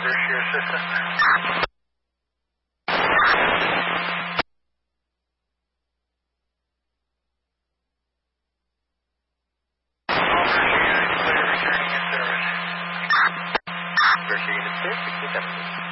reverse your system. Reverse unit clear, returning your service. Reverse unit clear, 67.